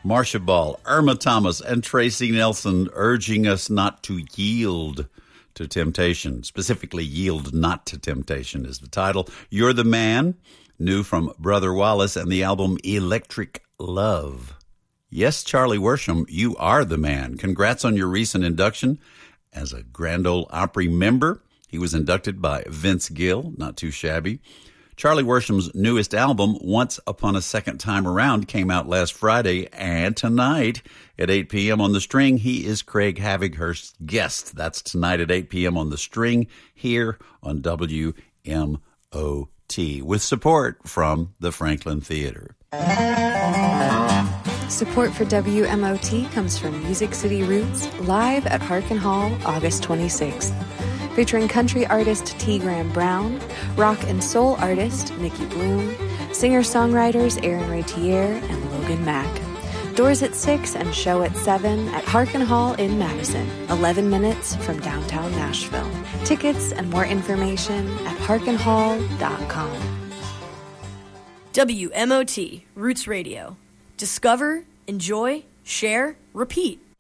Marcia Ball, Irma Thomas, and Tracy Nelson urging us not to yield to temptation. Specifically, Yield Not to Temptation is the title. You're the Man, new from Brother Wallace, and the album Electric Love. Yes, Charlie Worsham, you are the man. Congrats on your recent induction as a Grand Ole Opry member. He was inducted by Vince Gill, not too shabby. Charlie Worsham's newest album, Once Upon a Second Time Around, came out last Friday, and tonight at 8 p.m. on The String, he is Craig Havighurst's guest. That's tonight at 8 p.m. on The String here on WMOT, with support from the Franklin Theater. Support for WMOT comes from Music City Roots, live at Harkin Hall, August 26th. Featuring country artist T. Graham Brown, rock and soul artist Nikki Bloom, singer-songwriters Aaron Ratier and Logan Mack. Doors at 6 and show at 7 at Harkin Hall in Madison, 11 minutes from downtown Nashville. Tickets and more information at harkinhall.com. WMOT, Roots Radio. Discover, enjoy, share, repeat.